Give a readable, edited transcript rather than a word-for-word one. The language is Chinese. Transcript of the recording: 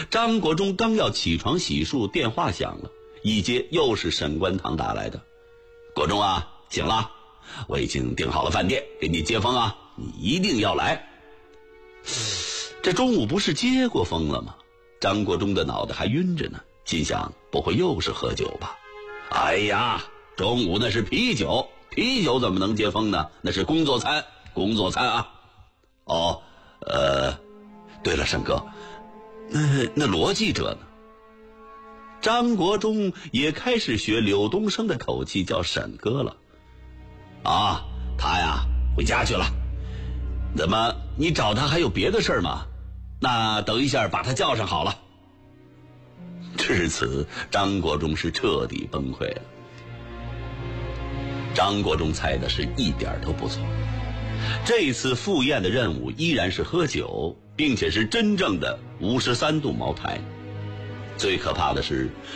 张国忠刚要起床洗漱，电话响了，一接又是沈关堂打来的。国忠啊，醒了，我已经订好了饭店给你接风啊，你一定要来。这中午不是接过风了吗？张国忠的脑袋还晕着呢，心想不会又是喝酒吧？哎呀，中午那是啤酒，啤酒怎么能接风呢？那是工作餐，工作餐啊。哦，对了，沈哥，那罗记者呢？张国忠也开始学柳东升的口气叫沈哥了。啊，他呀回家去了。怎么，你找他还有别的事吗？那等一下把他叫上好了。至此，张国忠是彻底崩溃了。张国忠猜的是一点都不错，这次赴宴的任务依然是喝酒，并且是真正的53度茅台。最可怕的是